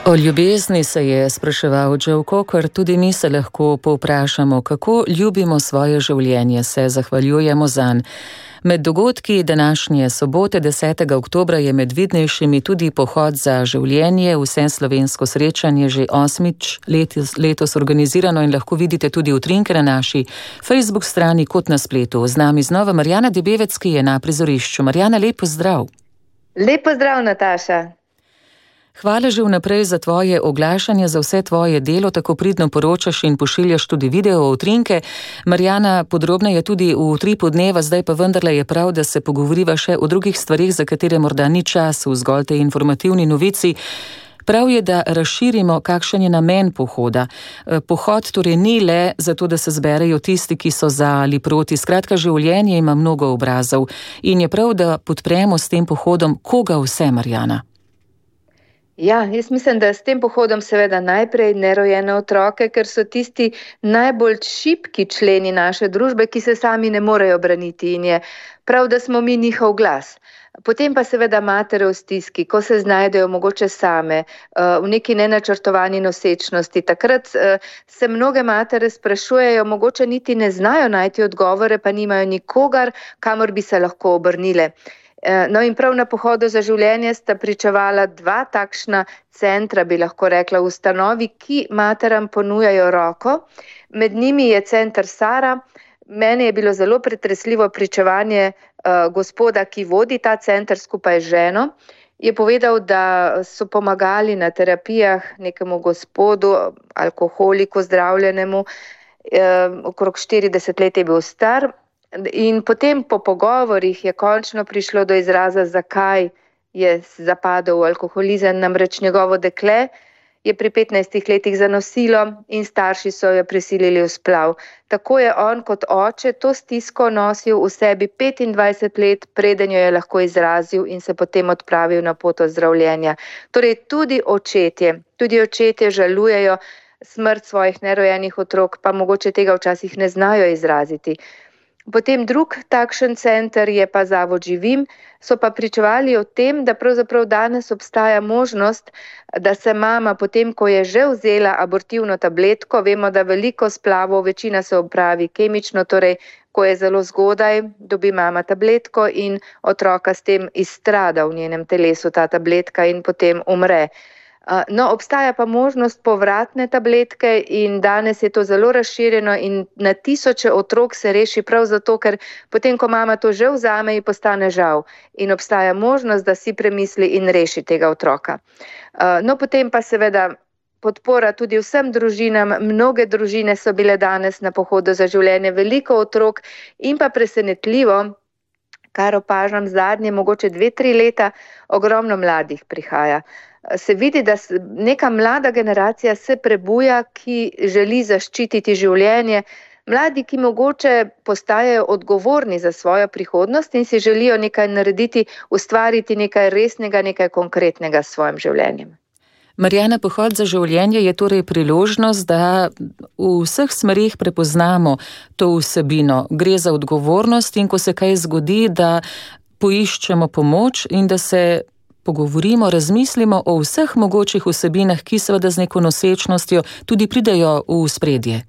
O ljubezni se je spraševal Joe Cocker, tudi mi se lahko povprašamo, kako ljubimo svoje življenje, se zahvaljujemo zanj. Med dogodki današnje sobote 10. oktobra je med vidnejšimi tudi pohod za življenje, vseslovensko srečanje že 8. letos organizirano in lahko vidite tudi utrinke na naši Facebook strani kot na spletu. Z nami znova Marjana Debevec, ki je na prizorišču. Marjana, lep pozdrav. Lep pozdrav, Nataša. Hvala že vnaprej za tvoje oglašanje, za vse tvoje delo, tako pridno poročaš in pošiljaš tudi video utrinke. Marjana, podrobneje tudi v utripu dneva, zdaj pa vendarle je prav, da se pogovoriva še o drugih stvarih, za katere morda ni čas v zgolj tej informativni novici. Prav je, da razširimo, kakšen je namen pohoda. Pohod torej ni le zato, da se zberejo tisti, ki so za ali proti. Skratka, življenje ima mnogo obrazov in je prav, da podpremo s tem pohodom koga vse, Marjana. Ja, jaz mislim, da s tem pohodom seveda najprej nerojene otroke, ker so tisti najbolj šibki členi naše družbe, ki se sami ne morejo braniti in je prav, da smo mi njihov glas. Potem pa seveda matere v stiski, ko se znajdejo mogoče same v neki nenačrtovani nosečnosti. Takrat se mnoge matere sprašujejo, mogoče niti ne znajo najti odgovore, pa nimajo nikogar, kamor bi se lahko obrnile. No in prav na pohodu za življenje sta pričevala dva takšna centra, bi lahko rekla, ustanovi, ki materam ponujajo roko. Med njimi je center Sara. Meni je bilo zelo pretresljivo pričevanje gospoda, ki vodi ta center skupaj z ženo. Je povedal, da so pomagali na terapijah nekemu gospodu, alkoholiku zdravljenemu, okrog 40 let je bil star. In potem po pogovorih je končno prišlo do izraza, zakaj je zapadel v alkoholizem. Namreč njegovo dekle je pri 15 letih zanosilo in starši so jo prisilili v splav. Tako je on kot oče to stisko nosil v sebi 25 let, preden jo je lahko izrazil in se potem odpravil na pot ozdravljenja. Torej tudi očetje žalujejo smrt svojih nerojenih otrok, pa mogoče tega včasih ne znajo izraziti. Potem drug takšen center je pa Zavod Živim, so pa pričevali o tem, da pravzaprav danes obstaja možnost, da se mama potem, ko je že vzela abortivno tabletko, vemo, da veliko splavov, večina se opravi kemično, torej ko je zelo zgodaj, dobi mama tabletko in otroka s tem izstrada v njenem telesu ta tabletka in potem umre. No, obstaja pa možnost povratne tabletke in danes je to zelo razširjeno in na tisoče otrok se reši prav zato, ker potem, ko mama to že vzame, ji postane žal in obstaja možnost, da si premisli in reši tega otroka. No, potem pa seveda podpora tudi vsem družinam, mnoge družine so bile danes na pohodu za življenje, veliko otrok in pa presenetljivo, kar opažam zadnje, mogoče 2-3 leta, ogromno mladih prihaja. Se vidi, da neka mlada generacija se prebuja, ki želi zaščititi življenje. Mladi, ki mogoče postajajo odgovorni za svojo prihodnost in si želijo nekaj narediti, ustvariti nekaj resnega, nekaj konkretnega s svojim življenjem. Marjana, pohod za življenje je torej priložnost, da v vseh smerih prepoznamo to vsebino. Gre za odgovornost in ko se kaj zgodi, da poiščemo pomoč in da se pogovorimo, razmislimo o vseh mogočih vsebinah, ki seveda z neko nosečnostjo tudi pridejo v spredje.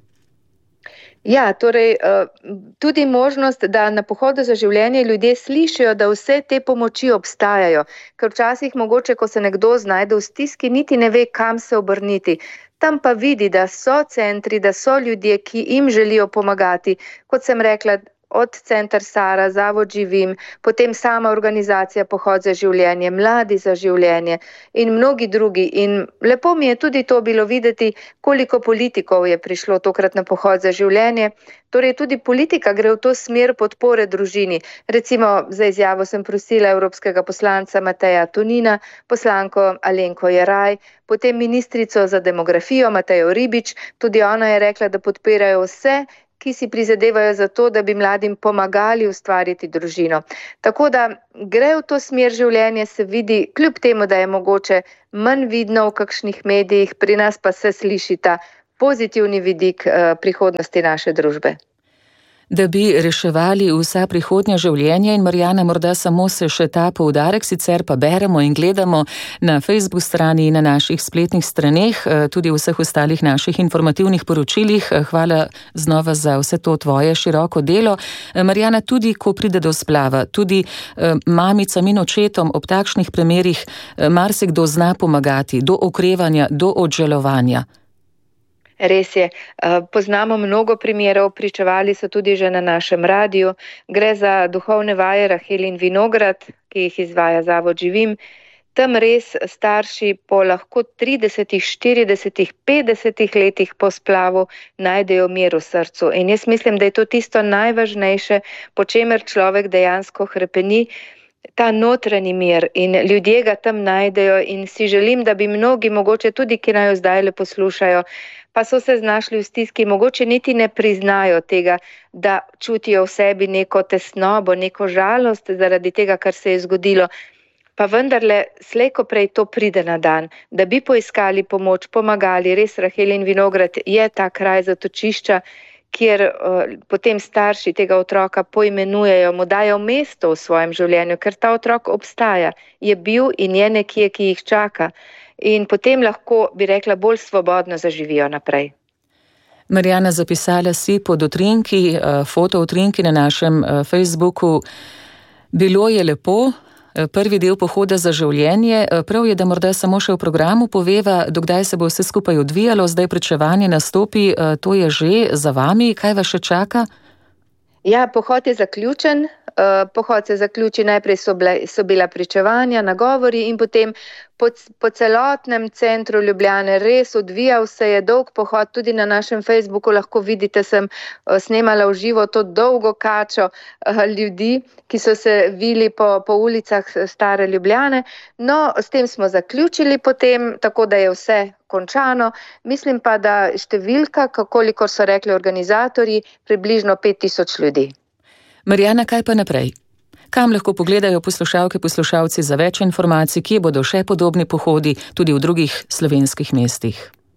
Ja, torej tudi možnost, da na pohodu za življenje ljudje slišijo, da vse te pomoči obstajajo, ker včasih mogoče, ko se nekdo znajde v stiski, niti ne ve, kam se obrniti. Tam pa vidi, da so centri, da so ljudje, ki jim želijo pomagati, kot sem rekla, od center Sara, Zavod Živim, potem sama organizacija Pohod za življenje, Mladi za življenje in mnogi drugi. In lepo mi je tudi to bilo videti, koliko politikov je prišlo tokrat na Pohod za življenje. Torej tudi politika gre v to smer podpore družini. Recimo za izjavo sem prosila evropskega poslanca Mateja Tonina, poslanko Alenko Jeraj, potem ministrico za demografijo Matejo Ribič, tudi ona je rekla, da podpirajo vse, ki si prizadevajo za to, da bi mladim pomagali ustvariti družino. Tako da gre v to smer življenje, se vidi, kljub temu, da je mogoče manj vidno v kakšnih medijih, pri nas pa se sliši ta pozitivni vidik prihodnosti naše družbe. da bi reševali vsa prihodnja življenja in Marjana, morda samo se še ta poudarek, sicer pa beremo in gledamo na Facebook strani in na naših spletnih straneh, tudi v vseh ostalih naših informativnih poročilih. Hvala znova za vse to tvoje široko delo. Marjana, tudi ko pride do splava, tudi mamicam in očetom ob takšnih primerih marsikdo zna pomagati, do okrevanja, do odžalovanja. Res je, poznamo mnogo primerov, pričevali so tudi že na našem radiju. Gre za duhovne vaje Rahel in Vinograd, ki jih izvaja Zavod Živim. Tam res starši po lahko 30, 40, 50 letih po splavu najdejo mir v srcu. In jaz mislim, da je to tisto najvažnejše, po čemer človek dejansko hrepeni, ta notranji mir, in ljudje ga tam najdejo in si želim, da bi mnogi, mogoče tudi, ki naj jo zdaj le poslušajo, pa so se znašli v stiski, mogoče niti ne priznajo tega, da čutijo v sebi neko tesnobo, neko žalost zaradi tega, kar se je zgodilo. Pa vendarle, slej ko prej to pride na dan, da bi poiskali pomoč, pomagali. Res Rahel in Vinograd je ta kraj zatočišča, kjer potem starši tega otroka poimenujejo, mu dajo mesto v svojem življenju, ker ta otrok obstaja, je bil in je nekje, ki jih čaka. In potem lahko, bi rekla, bolj svobodno zaživijo naprej. Marjana, zapisala si pod utrinki, foto utrinki na našem Facebooku. Bilo je lepo, prvi del pohoda za življenje. Prav je, da morda samo še v programu poveva, dokdaj se bo vse skupaj odvijalo, zdaj pričevanje nastopi, to je že za vami, kaj vas še čaka? Ja, pohod je zaključen. Pohod se zaključi, najprej so bila pričevanja, nagovori in potem po celotnem centru Ljubljane res odvijal se je dolg pohod, tudi na našem Facebooku lahko vidite, sem snemala v živo to dolgo kačo ljudi, ki so se vili po ulicah stare Ljubljane. No, s tem smo zaključili potem, tako da je vse končano. Mislim pa, da številka, kolikor so rekli organizatorji, približno 5000 ljudi. Marjana, kaj pa naprej? Kam lahko pogledajo poslušalke, poslušalci za več informacij, kje bodo še podobni pohodi tudi v drugih slovenskih mestih?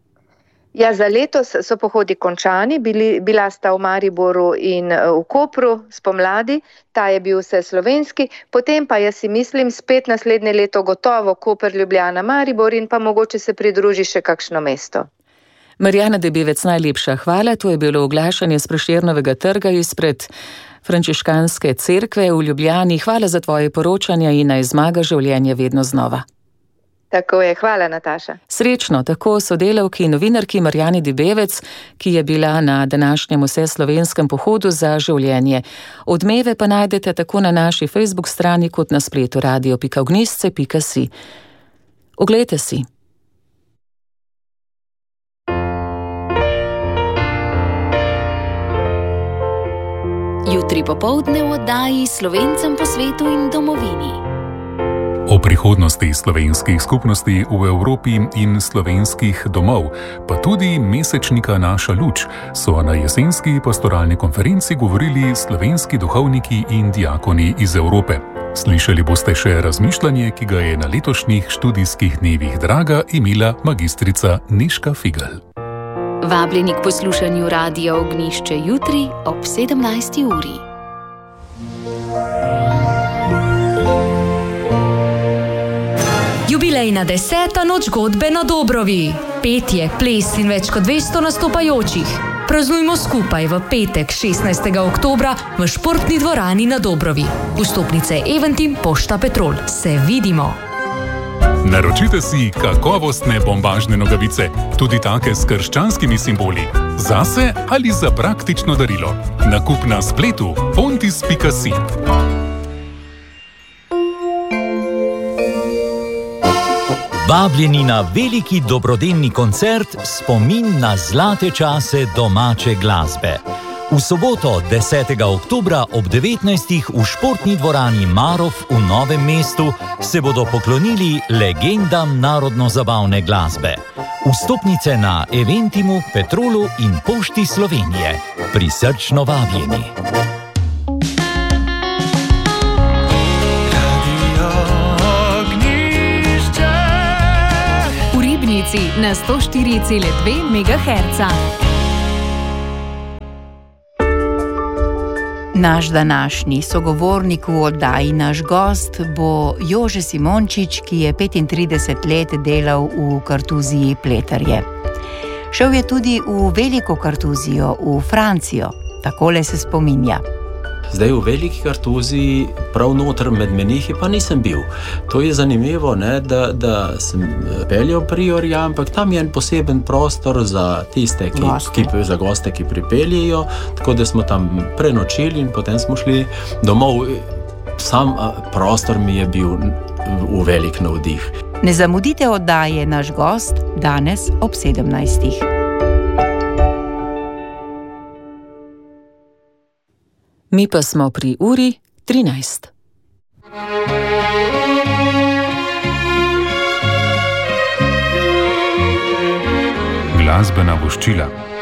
Ja, za letos so pohodi končani, bila sta v Mariboru in v Kopru spomladi, ta je bil vse slovenski, potem pa jaz si mislim spet naslednje leto gotovo Koper, Ljubljana, Maribor in pa mogoče se pridruži še kakšno mesto. Marjana Debevec, najlepša hvala, to je bilo oglašanje s Prešernovega trga izpred Frančiškanske cerkve v Ljubljani. Hvala za tvoje poročanje in naj zmaga življenje vedno znova. Tako je, hvala Nataša. Srečno, tako sodelavki in novinarki Marjani Debevec, ki je bila na današnjem vseslovenskem pohodu za življenje. Odmeve pa najdete tako na naši Facebook strani kot na spletu radio.ognisce.si. Oglejte si. Jutri popoldne v oddaji Slovencem po svetu in domovini. O prihodnosti slovenskih skupnosti v Evropi in slovenskih domov, pa tudi mesečnika Naša luč, so na jesenski pastoralni konferenci govorili slovenski duhovniki in diakoni iz Evrope. Slišali boste še razmišljanje, ki ga je na letošnjih študijskih dnevih draga imela magistrica Nežka Figl. Vabljeni k poslušanju Radia Ognjišče jutri ob 17. uri. Jubilejna 10. noč godbe na Dobrovi. Petje, ples in več kot 200 nastopajočih. Praznujmo skupaj v petek 16. oktobra v športni dvorani na Dobrovi. Vstopnice Eventim, Pošta Petrol. Se vidimo! Naročite si kakovostne bombažne nogavice, tudi take s krščanskimi simboli, zase ali za praktično darilo. Nakup na spletu fontis.si. Vabljeni na veliki dobrodelni koncert Spomin na zlate čase domače glasbe. V soboto 10. oktobra ob 19. v športni dvorani Marof v Novem mestu se bodo poklonili legendam narodno-zabavne glasbe. Vstopnice na Eventimu, Petrolu in Pošti Slovenije. Prisrčno vabljeni. V Ribnici na 104,2 MHz. Naš današnji sogovornik v oddaji Naš gost bo Jože Simončič, ki je 35 let delal v kartuziji Pleterje. Šel je tudi v veliko kartuzijo, v Francijo. Takole se spominja. Zdaj v veliki kartuziji, prav noter med menihi, pa nisem bil. To je zanimivo, ne, da sem peljal Priorja, ampak tam je en poseben prostor za tiste, za goste, ki pripeljejo, tako da smo tam prenočili in potem smo šli domov. Sam prostor mi je bil v velik navdih. Ne zamudite oddaje Naš gost danes ob 17. Mi pa smo pri uri 13. Glasbena voščila.